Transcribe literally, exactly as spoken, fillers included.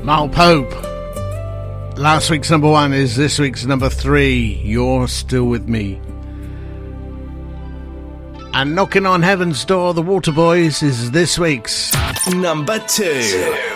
Mal Pope. Last week's number one is this week's number three. You're Still With Me. And Knocking on Heaven's Door, The Waterboys, is this week's number two.